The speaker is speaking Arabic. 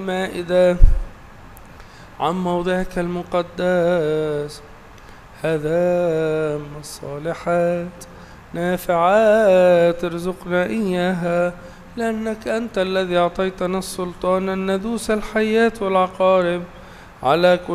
مائدة عن موضعك المقدس. هذا من الصالحات نافعات ارزقنا إياها، لأنك أنت الذي أعطيتنا السلطان أن ندوس الحيات والعقارب على كل